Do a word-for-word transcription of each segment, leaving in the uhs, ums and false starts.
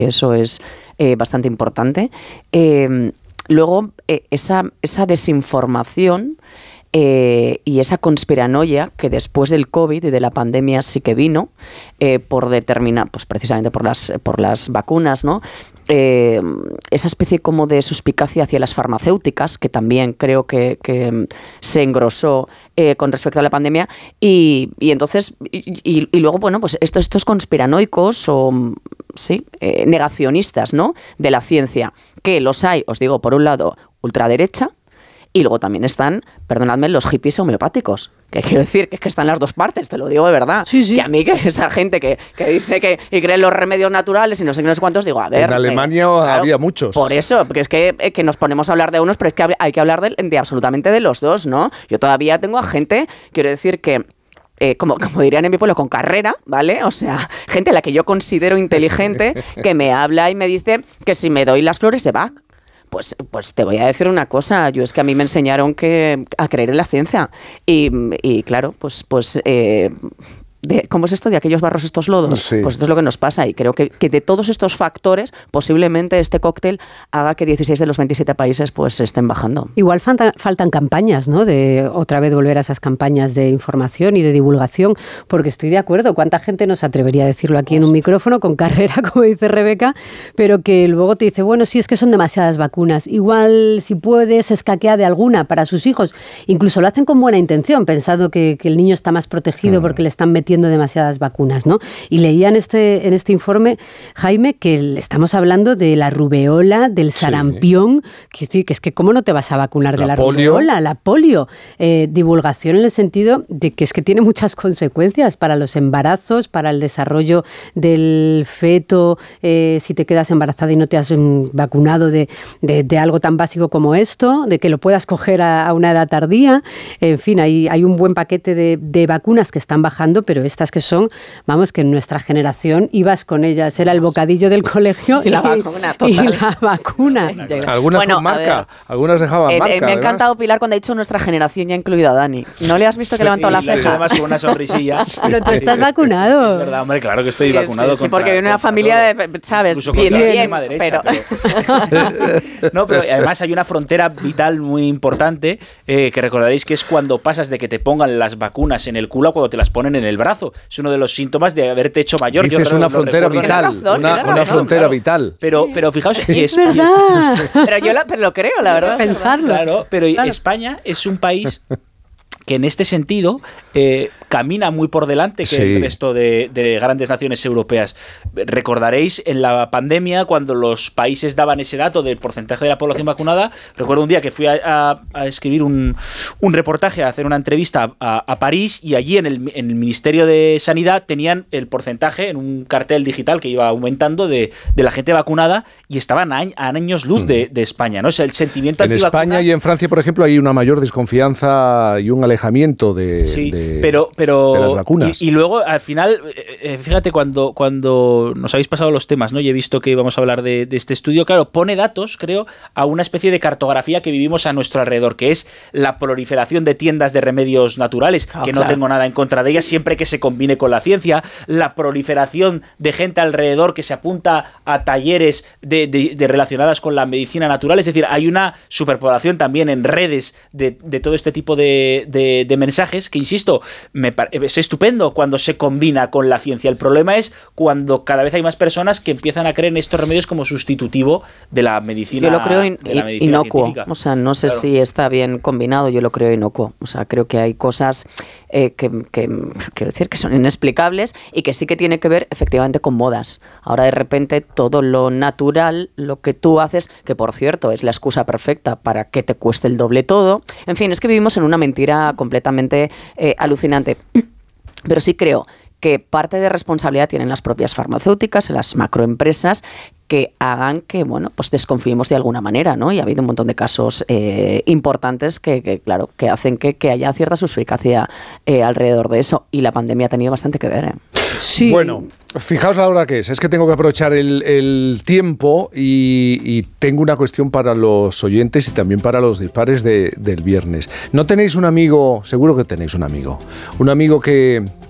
Eso es eh, bastante importante. Eh, luego, eh, esa, esa desinformación eh, y esa conspiranoia que después del COVID y de la pandemia sí que vino, eh, por determinar, pues precisamente por las, por las vacunas, ¿no? Eh, esa especie como de suspicacia hacia las farmacéuticas, que también creo que, que se engrosó eh, con respecto a la pandemia, y, y entonces, y, y luego, bueno, pues estos, estos conspiranoicos o sí, eh, negacionistas, ¿no?, de la ciencia, que los hay, os digo, por un lado, ultraderecha, y luego también están, perdonadme, los hippies homeopáticos. Que quiero decir que es que están las dos partes, te lo digo de verdad. Sí, sí. Que a mí, que esa gente que, que dice que y cree en los remedios naturales y no sé qué, no sé cuántos, digo, a ver. En Alemania eh, claro, había muchos. Por eso, porque es que, eh, que nos ponemos a hablar de unos, pero es que hay que hablar de, de absolutamente de los dos, ¿no? Yo todavía tengo a gente, quiero decir que. Eh, como, como dirían en mi pueblo, con carrera, ¿vale? O sea, gente a la que yo considero inteligente, que me habla y me dice que si me doy las flores de Bach, pues, pues te voy a decir una cosa. Yo es que a mí me enseñaron que a creer en la ciencia. Y, y claro, pues... pues eh, De, ¿cómo es esto? De aquellos barros, estos lodos. Sí. Pues esto es lo que nos pasa y creo que, que de todos estos factores posiblemente este cóctel haga que dieciséis de los veintisiete países pues estén bajando. Igual falta, faltan campañas, ¿no? De otra vez volver a esas campañas de información y de divulgación, porque estoy de acuerdo. ¿Cuánta gente no se atrevería a decirlo aquí en un micrófono con carrera, como dice Rebeca, pero que luego te dice, bueno, sí, es que son demasiadas vacunas. Igual, si puedes, escaquea de alguna para sus hijos. Incluso lo hacen con buena intención, pensando que, que el niño está más protegido mm. porque le están metiendo demasiadas vacunas, ¿no? Y leía en este, en este informe, Jaime, que estamos hablando de la rubeola, del sarampión, sí. que, que es que ¿cómo no te vas a vacunar la de la polio. rubeola? La polio. Eh, divulgación en el sentido de que es que tiene muchas consecuencias para los embarazos, para el desarrollo del feto, eh, si te quedas embarazada y no te has vacunado de, de, de algo tan básico como esto, de que lo puedas coger a, a una edad tardía. En fin, hay, hay un buen paquete de, de vacunas que están bajando, pero estas que son, vamos, que en nuestra generación ibas con ellas, era el bocadillo del colegio y, y la vacuna. Total. Y la vacuna. Algunas bueno, con marca, algunas dejaban eh, marca. Eh, me ha encantado, Pilar, cuando ha dicho nuestra generación, ya incluida a Dani. ¿No le has visto que ha levantado sí, la ceja? Además con una sonrisilla. Pero tú estás vacunado. Es verdad, hombre, claro que estoy sí, vacunado. Sí, sí porque viene una familia de, ¿sabes? Bien, bien, derecha, pero... pero... no, pero además hay una frontera vital muy importante eh, que recordaréis que es cuando pasas de que te pongan las vacunas en el culo a cuando te las ponen en el brazo. Es uno de los síntomas de haberte hecho mayor. Dices yo una frontera vital, razón, una, una razón, frontera claro. vital. Pero, sí. pero fijaos, y es, es verdad. Y es, pero yo la, pero lo creo, la verdad. Pensarlo. Claro, pero claro. España es un país que en este sentido eh, camina muy por delante que sí. el resto de, de grandes naciones europeas. Recordaréis en la pandemia cuando los países daban ese dato del porcentaje de la población vacunada. Recuerdo un día que fui a, a, a escribir un, un reportaje, a hacer una entrevista a, a París, y allí en el, en el Ministerio de Sanidad tenían el porcentaje en un cartel digital que iba aumentando de, de la gente vacunada, y estaban a, a años luz de, de España, ¿no? O sea, el sentimiento en España y en Francia, por ejemplo, hay una mayor desconfianza y un alejamiento de, sí, de, pero, pero, de las vacunas. Y, y luego, al final, eh, fíjate, cuando, cuando nos habéis pasado los temas, ¿no? Y he visto que íbamos a hablar de, de este estudio, claro, pone datos, creo, a una especie de cartografía que vivimos a nuestro alrededor, que es la proliferación de tiendas de remedios naturales, oh, que no claro. tengo nada en contra de ellas, siempre que se combine con la ciencia, la proliferación de gente alrededor que se apunta a talleres de, de, de relacionadas con la medicina natural, es decir, hay una superpoblación también en redes de, de todo este tipo de, de, de mensajes que, insisto, me es estupendo cuando se combina con la ciencia. El problema es cuando cada vez hay más personas que empiezan a creer en estos remedios como sustitutivo de la medicina. Yo lo creo in, de la medicina inocuo, científica. O sea, no sé claro. si está bien combinado, yo lo creo inocuo. O sea, creo que hay cosas eh, que, que, quiero decir, que son inexplicables y que sí que tiene que ver efectivamente con modas. Ahora de repente todo lo natural, lo que tú haces, que por cierto es la excusa perfecta para que te cueste el doble todo. En fin, es que vivimos en una mentira completamente eh, alucinante. Pero sí creo que parte de responsabilidad tienen las propias farmacéuticas, las macroempresas, que hagan que, bueno, pues desconfiemos de alguna manera, ¿no? Y ha habido un montón de casos eh, importantes que, que, claro, que hacen que, que haya cierta suspicacia eh, alrededor de eso. Y la pandemia ha tenido bastante que ver, ¿eh? Sí. Bueno, fijaos la hora que es. Es que tengo que aprovechar el, el tiempo y, y tengo una cuestión para los oyentes y también para los dispares de, del viernes. ¿No tenéis un amigo? Seguro que tenéis un amigo. Un amigo que...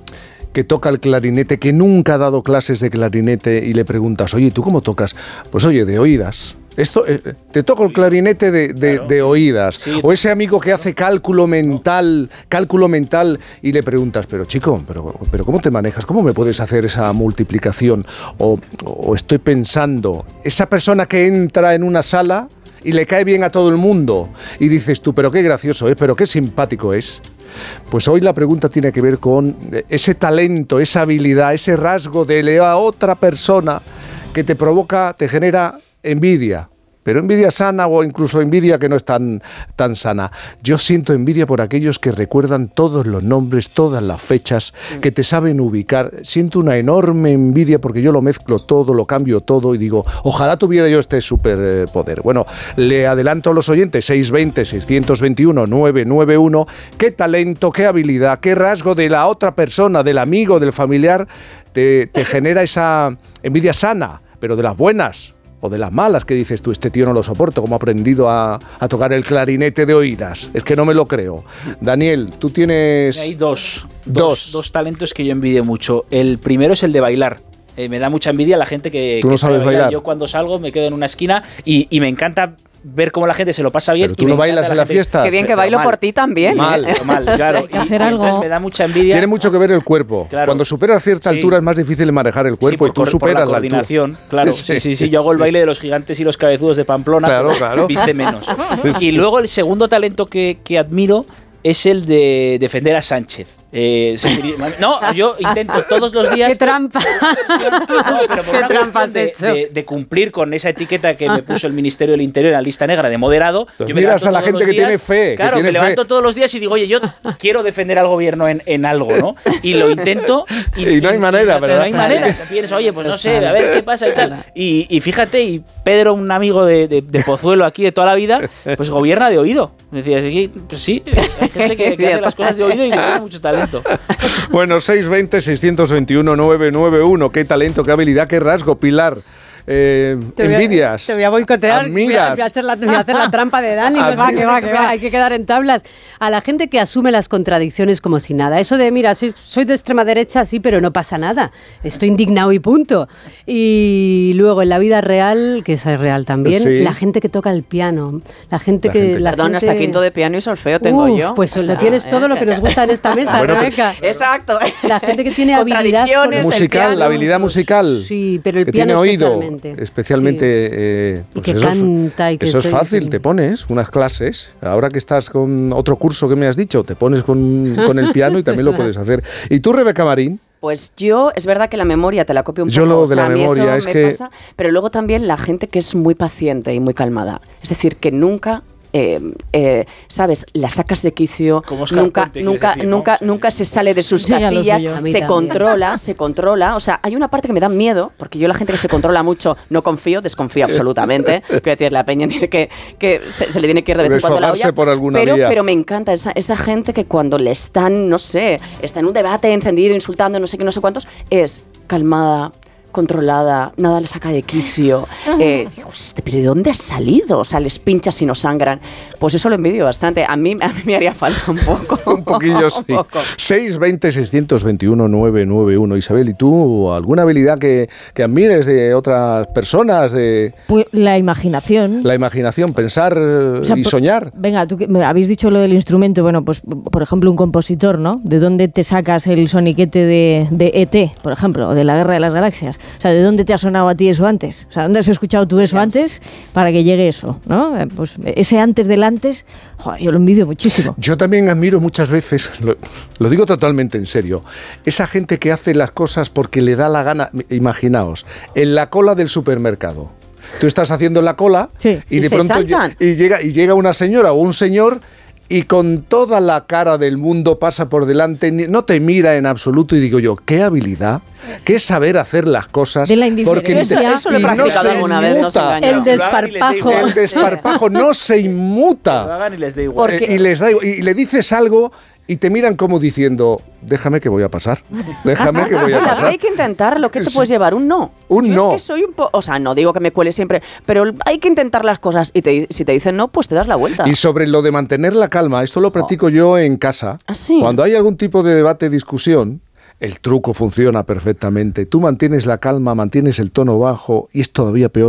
que toca el clarinete, que nunca ha dado clases de clarinete y le preguntas, oye, ¿tú cómo tocas? Pues oye, de oídas. Esto, eh, te toco el clarinete de, de, claro. de oídas. Sí. O ese amigo que hace cálculo mental, cálculo mental y le preguntas, pero chico, pero, pero ¿cómo te manejas? ¿Cómo me puedes hacer esa multiplicación? O, o estoy pensando, esa persona que entra en una sala y le cae bien a todo el mundo y dices tú, pero qué gracioso es, pero qué simpático es. Pues hoy la pregunta tiene que ver con ese talento, esa habilidad, ese rasgo de la otra persona que te provoca, te genera envidia, pero envidia sana o incluso envidia que no es tan, tan sana. Yo siento envidia por aquellos que recuerdan todos los nombres, todas las fechas, que te saben ubicar. Siento una enorme envidia porque yo lo mezclo todo, lo cambio todo y digo, ojalá tuviera yo este superpoder. Bueno, le adelanto a los oyentes, seis veinte, seiscientos veintiuno, novecientos noventa y uno, qué talento, qué habilidad, qué rasgo de la otra persona, del amigo, del familiar, te, te genera esa envidia sana, pero de las buenas. O de las malas, que dices tú, este tío no lo soporto, como ha aprendido a, a tocar el clarinete de oídas. Es que no me lo creo. Daniel, tú tienes... Hay dos, dos. Dos, dos talentos que yo envidio mucho. El primero es el de bailar. Eh, me da mucha envidia la gente que, ¿Tú no que sabes sabe bailar. bailar? Yo cuando salgo me quedo en una esquina y, y me encanta ver cómo la gente se lo pasa bien. Pero tú no bailas en la fiesta. Qué bien que bailo por ti también. Mal, ¿eh? mal, claro. Hay que hacer y, algo. Entonces me da mucha envidia. Tiene mucho que ver el cuerpo. Claro. Cuando superas cierta Sí. altura es más difícil manejar el cuerpo Sí, y tú por, superas por la coordinación, altura. claro. Sí, sí, sí. Yo hago el baile de los gigantes y los cabezudos de Pamplona. Claro, pero claro. Viste menos. Sí. Y luego el segundo talento que, que admiro es el de defender a Sánchez. Eh, se, no, yo intento todos los días... ¡Qué trampa! No, pero por ¿Qué una trampa cuestión has de, hecho? de, de cumplir con esa etiqueta que me puso el Ministerio del Interior en la lista negra de moderado. Entonces, yo me miras levanto a la todos gente los que días, tiene fe, Claro, que tiene me levanto fe. todos los días y digo, oye, yo quiero defender al gobierno en, en algo, ¿no? Y lo intento. Y, Y no hay manera, pero ¿verdad? no hay manera. Piensas, oye, pues no sé, a ver qué pasa y tal. Y, y fíjate, y Pedro, un amigo de, de, de Pozuelo aquí de toda la vida, pues gobierna de oído. Decías, pues sí, hay gente que, que hace las cosas de oído y que tiene mucho talento. Bueno, seiscientos veinte, seiscientos veintiuno, novecientos noventa y uno. Qué talento, qué habilidad, qué rasgo, Pilar. Eh, Te voy a- envidias. Te voy a boicotear. Voy a, Admiras. voy a hacer la, voy a hacer la trampa de Dani. Pues va, Admiras. que va, que va. Hay que quedar en tablas. A la gente que asume las contradicciones como si nada. Eso de, mira, soy, soy de extrema derecha, sí, pero no pasa nada. Estoy indignado y punto. Y luego en la vida real, que esa es real también, Sí. la gente que toca el piano. La gente La que... gente- la Perdón, gente- hasta quinto de piano y solfeo tengo Uf, yo. Pues O lo sea, tienes ¿eh? todo lo que nos gusta en esta mesa, Bueno, pero- Rebeca. Exacto. La gente que tiene habilidad con- Contradicciones, el Musical, piano. la habilidad musical. Sí, pero el que piano tiene oído, especialmente. especialmente. eh, Y pues que eso es- canta y que eso es te- fácil, te pones unas clases. Ahora que estás con otro curso que me has dicho, te pones con, con el piano y también lo puedes hacer. ¿Y tú, Rebeca Marín? Pues yo, es verdad que la memoria te la copio un Yo poco. lo de la a mí memoria eso es me que- pasa, pero luego también la gente que es muy paciente y muy calmada. Es decir, que nunca... Eh, eh, sabes, la sacas de quicio, Como Oscar nunca, Puente, quieres nunca, decir, ¿no? nunca, Sí, nunca sí. se sale de sus Sí, ya lo casillas, sé yo. A mí se también. controla, se controla. O sea, hay una parte que me da miedo, porque yo la gente que se controla mucho no confío, desconfío absolutamente. Quiero decir, la peña tiene que, que se, se le tiene que ir de vez en cuando la Desfogarse olla. por alguna pero, vía. pero me encanta esa, esa gente que cuando le están, no sé, está en un debate encendido, insultando, no sé qué, no sé cuántos, es calmada, controlada, nada le saca de quicio. Eh, digo, "Este, pero ¿de dónde has salido? O sea, les pinchas y no sangran. Pues eso lo envidio bastante. A mí, a mí me haría falta un poco. Un poquillo, sí. Un poco. seiscientos veinte, seiscientos veintiuno, novecientos noventa y uno. Isabel, ¿y tú alguna habilidad que, que admires de otras personas? De Pues la imaginación. la imaginación, pensar eh, O sea, y por- soñar. Venga, tú que me habéis dicho lo del instrumento, bueno, pues por ejemplo un compositor, ¿no? ¿De dónde te sacas el soniquete de, de E T, por ejemplo, o de la Guerra de las Galaxias? O sea, ¿de dónde te ha sonado a ti eso antes? O sea, ¿dónde has escuchado tú eso antes para que llegue eso, ¿no? Eh, Pues ese antes del antes, joder, yo lo envidio muchísimo. Yo también admiro muchas veces, lo, lo digo totalmente en serio, esa gente que hace las cosas porque le da la gana. Imaginaos, en la cola del supermercado. Tú estás haciendo la cola Sí. y Y de se pronto saltan. lle- y llega, y llega una señora o un señor y con toda la cara del mundo pasa por delante, ni- no te mira en absoluto y digo yo, qué habilidad, qué saber hacer las cosas. De la indiferencia. ni Eso, te- eso lo he y no practicado se alguna vez, no se inmuta. engañan. El desparpajo. El desparpajo no se Lo inmuta. hagan y les da igual. Porque- Eh, y les da igual. Y le dices algo y te miran como diciendo, déjame que voy a pasar. Déjame que voy Sí, a la verdad pasar. hay que intentarlo. ¿Qué te Sí. puedes llevar? Un no. Un Yo no. Es que soy un poco... O sea, no digo que me cuele siempre, pero hay que intentar las cosas. Y te, si te dicen no, pues te das la vuelta. Y sobre lo de mantener la calma, esto lo practico yo en casa. ¿Ah, sí? Cuando hay algún tipo de debate, discusión, el truco funciona perfectamente. Tú mantienes la calma, mantienes el tono bajo y es todavía peor